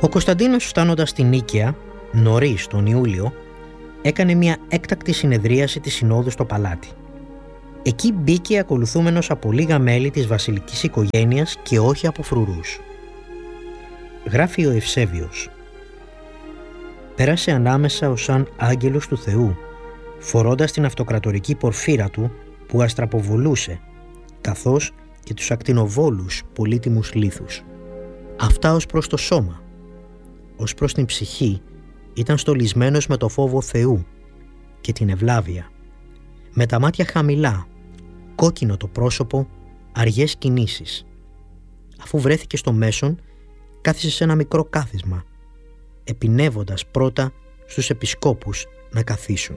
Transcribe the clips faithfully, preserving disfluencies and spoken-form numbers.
Ο Κωνσταντίνος, φτάνοντας στην Νίκαια νωρίς τον Ιούλιο, έκανε μια έκτακτη συνεδρίαση της Συνόδου στο παλάτι. Εκεί μπήκε ακολουθούμενος από λίγα μέλη της βασιλικής οικογένειας και όχι από φρουρούς. Γράφει ο Ευσέβιος: «Πέρασε ανάμεσα ως σαν άγγελος του Θεού, φορώντας την αυτοκρατορική πορφύρα του που αστραποβολούσε, καθώς και τους ακτινοβόλους πολύτιμους λίθους. Αυτά ως προς το σώμα. Ως προς την ψυχή ήταν στολισμένος με το φόβο Θεού και την ευλάβεια, με τα μάτια χαμηλά, κόκκινο το πρόσωπο, αργές κινήσεις. Αφού βρέθηκε στο μέσον, κάθισε σε ένα μικρό κάθισμα, επινεύοντας πρώτα στους επισκόπους να καθίσουν».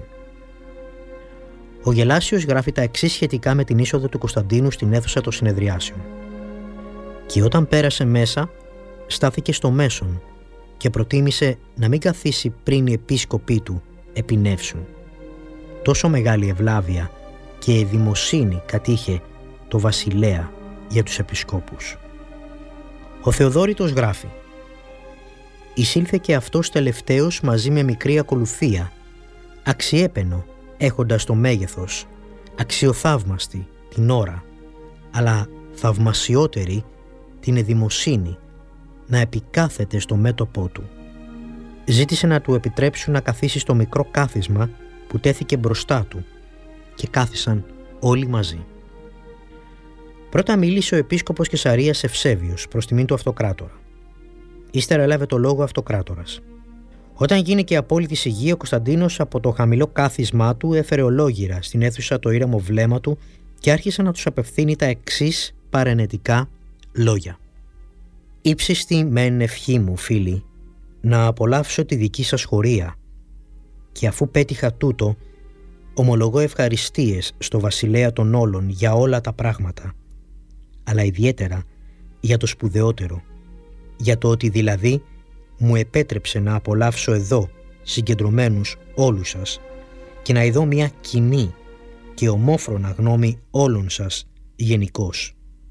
Ο Γελάσιος γράφει τα εξής σχετικά με την είσοδο του Κωνσταντίνου στην αίθουσα των συνεδριάσεων. «Και όταν πέρασε μέσα, στάθηκε στο μέσον και προτίμησε να μην καθίσει πριν οι επίσκοποι του επινεύσουν. Τόσο μεγάλη ευλάβεια και δημοσύνη κατήχε το βασιλέα για τους επισκόπους». Ο Θεοδόρητος γράφει: «Εισήλθε και αυτός τελευταίος μαζί με μικρή ακολουθία, αξιέπαινο έχοντας το μέγεθος, αξιοθαύμαστη την ώρα, αλλά θαυμασιότερη την εδημοσύνη, να επικάθεται στο μέτωπό του. Ζήτησε να του επιτρέψουν να καθίσει στο μικρό κάθισμα που τέθηκε μπροστά του και κάθισαν όλοι μαζί. Πρώτα μίλησε ο επίσκοπος Καισαρίας Ευσέβιος προς τιμήν του αυτοκράτορα. Ύστερα έλαβε το λόγο ο αυτοκράτορας. Όταν γίνηκε απόλυτη σιγή, ο Κωνσταντίνος από το χαμηλό κάθισμά του έφερε ολόγυρα στην αίθουσα το ήρεμο βλέμμα του και άρχισε να τους απευθύνει τα εξής παρενετικά λόγια. «Ήψιστη μεν ευχή μου, φίλοι, να απολαύσω τη δική σας χωρία, και αφού πέτυχα τούτο, ομολογώ ευχαριστίες στο βασιλέα των όλων για όλα τα πράγματα, αλλά ιδιαίτερα για το σπουδαιότερο, για το ότι δηλαδή μου επέτρεψε να απολαύσω εδώ συγκεντρωμένους όλους σας και να ειδώ μια κοινή και ομόφρονα γνώμη όλων σας γενικώς.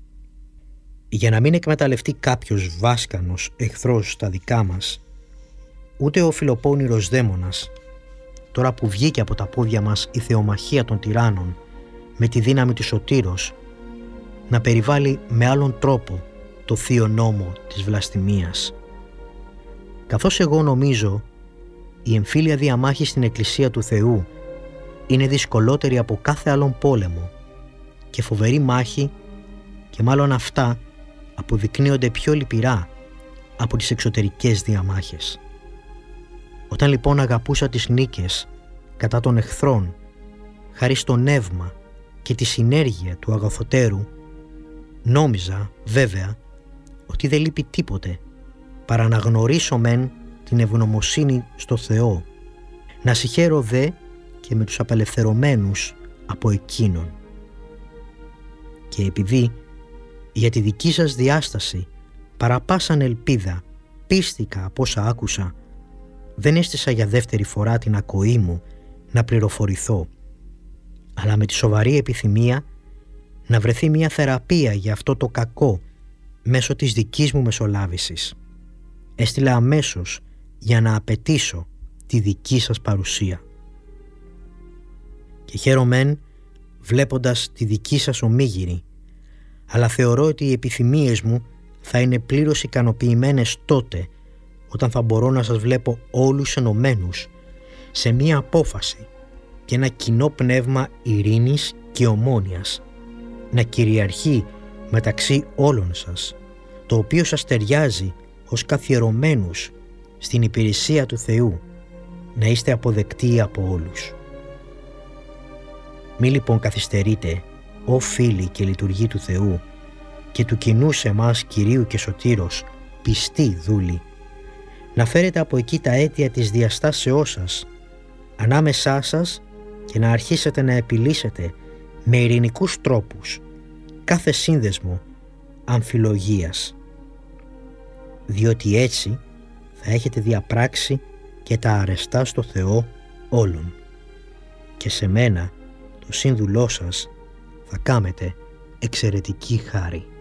Για να μην εκμεταλλευτεί κάποιος βάσκανος εχθρός στα δικά μας, ούτε ο φιλοπόνηρος δαίμονας, τώρα που βγήκε από τα πόδια μας η θεομαχία των τυράννων με τη δύναμη του σωτήρος, να περιβάλλει με άλλον τρόπο το θείο νόμο της βλαστημίας. Καθώς εγώ νομίζω η εμφύλια διαμάχη στην Εκκλησία του Θεού είναι δυσκολότερη από κάθε άλλον πόλεμο και φοβερή μάχη, και μάλλον αυτά αποδεικνύονται πιο λυπηρά από τις εξωτερικές διαμάχες. Όταν λοιπόν αγαπούσα τις νίκες κατά των εχθρών χάρη στο νεύμα και τη συνέργεια του αγαθωτέρου, νόμιζα βέβαια ότι δεν λείπει τίποτε παρά να γνωρίσω μεν την ευγνωμοσύνη στο Θεό, να συγχαίρω δε και με τους απελευθερωμένους από Εκείνον. Και επειδή για τη δική σας διάσταση παραπάσαν ελπίδα πίστηκα από όσα άκουσα, δεν έστησα για δεύτερη φορά την ακοή μου να πληροφορηθώ, αλλά με τη σοβαρή επιθυμία να βρεθεί μια θεραπεία για αυτό το κακό μέσω της δικής μου μεσολάβησης. Έστειλα αμέσως για να απαιτήσω τη δική σας παρουσία. Και χαίρομεν βλέποντας τη δική σας ομίγυρη, αλλά θεωρώ ότι οι επιθυμίες μου θα είναι πλήρως ικανοποιημένες τότε όταν θα μπορώ να σας βλέπω όλους ενωμένους σε μία απόφαση και ένα κοινό πνεύμα ειρήνης και ομόνοιας να κυριαρχεί μεταξύ όλων σας, το οποίο σας ταιριάζει ως καθιερωμένους στην υπηρεσία του Θεού, να είστε αποδεκτοί από όλους. Μη λοιπόν καθυστερείτε, ω φίλοι και λειτουργοί του Θεού και του κοινού σε εμάς Κυρίου και Σωτήρος πιστοί δούλοι, να φέρετε από εκεί τα αίτια της διαστάσεώς σας ανάμεσά σας και να αρχίσετε να επιλύσετε με ειρηνικούς τρόπους κάθε σύνδεσμο αμφιλογίας, διότι έτσι θα έχετε διαπράξει και τα αρεστά στο Θεό όλων, και σε μένα το σύνδουλό σας θα κάμετε εξαιρετική χάρη.